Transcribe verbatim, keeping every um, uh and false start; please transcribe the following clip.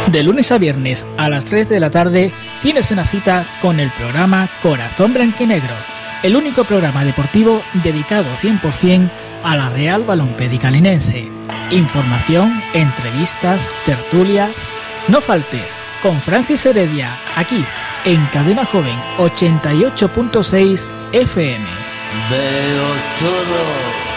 De lunes a viernes a las tres de la tarde tienes una cita con el programa Corazón Blanquinegro, el único programa deportivo dedicado cien por ciento a la Real Balompédica Linense. Información, entrevistas, tertulias. No faltes con Francis Heredia, aquí en Cadena Joven ochenta y ocho punto seis F M. Veo todo.